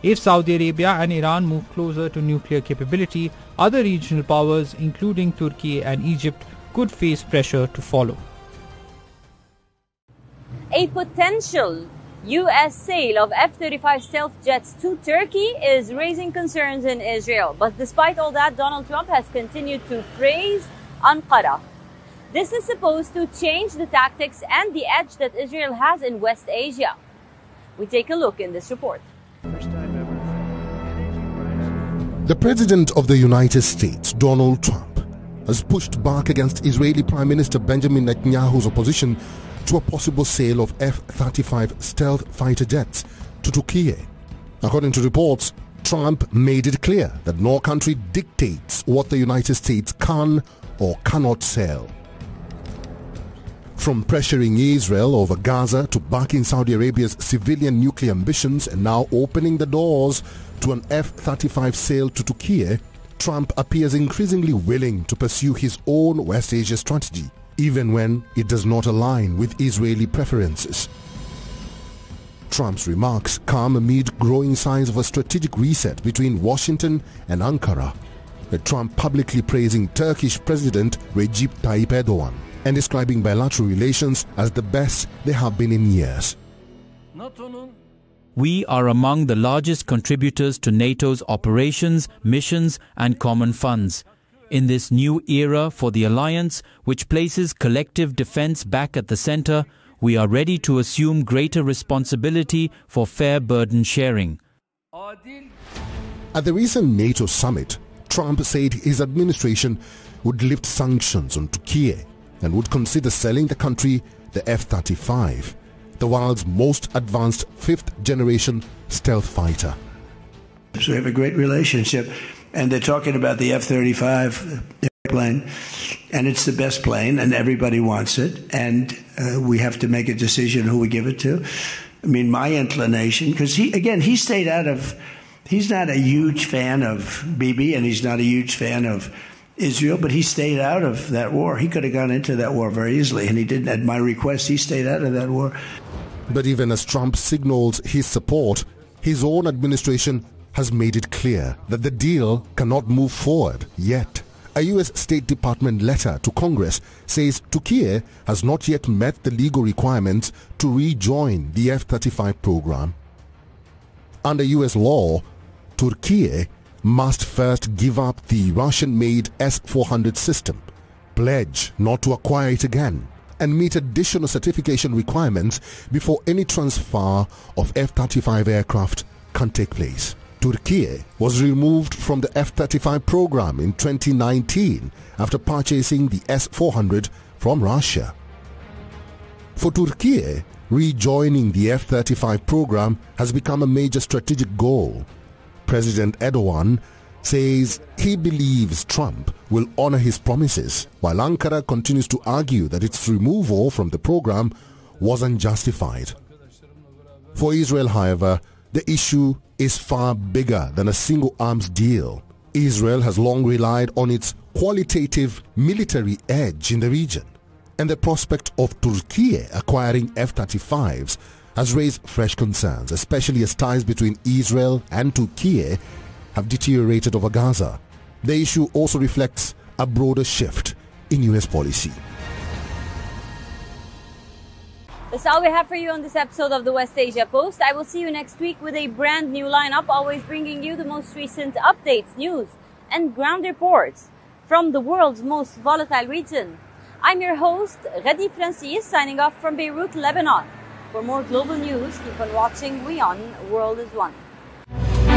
If Saudi Arabia and Iran move closer to nuclear capability, other regional powers, including Turkey and Egypt, could face pressure to follow. A potential U.S. sale of F-35 stealth jets to Turkey is raising concerns in Israel. But despite all that, Donald Trump has continued to praise Ankara. This is supposed to change the tactics and the edge that Israel has in West Asia. We take a look in this report. The President of the United States, Donald Trump, has pushed back against Israeli Prime Minister Benjamin Netanyahu's opposition to a possible sale of F-35 stealth fighter jets to Turkey. According to reports, Trump made it clear that no country dictates what the United States can or cannot sell. From pressuring Israel over Gaza to backing Saudi Arabia's civilian nuclear ambitions and now opening the doors to an F-35 sale to Turkey, Trump appears increasingly willing to pursue his own West Asia strategy, even when it does not align with Israeli preferences. Trump's remarks come amid growing signs of a strategic reset between Washington and Ankara, with Trump publicly praising Turkish President Recep Tayyip Erdogan and describing bilateral relations as the best they have been in years. We are among the largest contributors to NATO's operations, missions and common funds. In this new era for the alliance, which places collective defense back at the center, we are ready to assume greater responsibility for fair burden sharing. At the recent NATO summit, Trump said his administration would lift sanctions on Turkey and would consider selling the country the F-35, the world's most advanced fifth-generation stealth fighter. So we have a great relationship, and they're talking about the F-35 airplane, and it's the best plane, and everybody wants it, and we have to make a decision who we give it to. I mean, my inclination, because he stayed out of, he's not a huge fan of Bibi, and he's not a huge fan of Israel, but he stayed out of that war. He could have gone into that war very easily, and he didn't. At my request, he stayed out of that war. But even as Trump signals his support, his own administration has made it clear that the deal cannot move forward yet. A U.S. State Department letter to Congress says Turkey has not yet met the legal requirements to rejoin the F-35 program. Under U.S. law, Turkey must first give up the Russian-made S-400 system, pledge not to acquire it again, and meet additional certification requirements before any transfer of F-35 aircraft can take place. Turkey was removed from the F-35 program in 2019 after purchasing the S-400 from Russia. For Turkey, rejoining the F-35 program has become a major strategic goal. President Erdogan says he believes Trump will honor his promises, while Ankara continues to argue that its removal from the program was unjustified. For Israel, however, the issue is far bigger than a single arms deal. Israel has long relied on its qualitative military edge in the region, and the prospect of Turkey acquiring F-35s has raised fresh concerns, especially as ties between Israel and Turkey have deteriorated over Gaza. The issue also reflects a broader shift in U.S. policy. That's all we have for you on this episode of the West Asia Post. I will see you next week with a brand new lineup, always bringing you the most recent updates, news, and ground reports from the world's most volatile region. I'm your host, Ghadi Francis, signing off from Beirut, Lebanon. For more global news, keep on watching WION World is One.